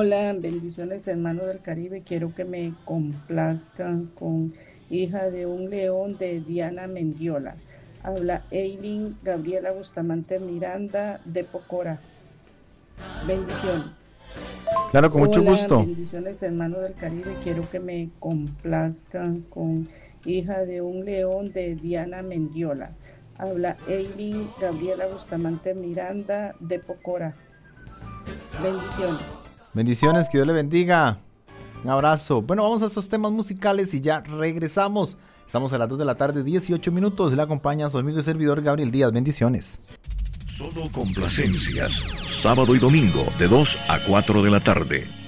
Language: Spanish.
Hola, bendiciones hermano del Caribe. Quiero que me complazcan con Hija de un León de Diana Mendiola. Habla Eileen Gabriela Bustamante Miranda de Pocora. Bendiciones. Claro, con mucho Hola, gusto. bendiciones hermano del Caribe. Quiero que me complazcan con Hija de un León de Diana Mendiola. Habla Eileen Gabriela Bustamante Miranda de Pocora. Bendiciones. Bendiciones, que Dios le bendiga. Un abrazo. Bueno, vamos a estos temas musicales y ya regresamos. Estamos a las 2 de la tarde, 18 minutos. Le acompaña su amigo y servidor Gabriel Díaz. Bendiciones. Solo complacencias. Sábado y domingo de 2 a 4 de la tarde.